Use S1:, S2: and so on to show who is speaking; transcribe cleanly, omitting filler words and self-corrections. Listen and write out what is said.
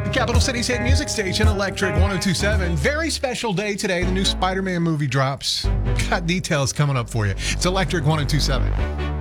S1: Capital City's hit music station, Electric 1027. Very special day today. The new Spider-Man movie drops. Got details coming up for you. It's Electric 1027.